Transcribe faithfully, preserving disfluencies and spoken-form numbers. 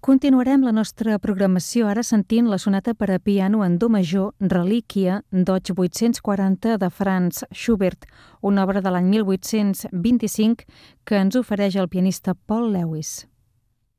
Continuarem la nostra programació ara sentint la sonata per a piano en do major Relíquia d'Oig vuit-cents quaranta de Franz Schubert, una obra de l'any mil vuit-cents vint-i-cinc que ens ofereix el pianista Paul Lewis.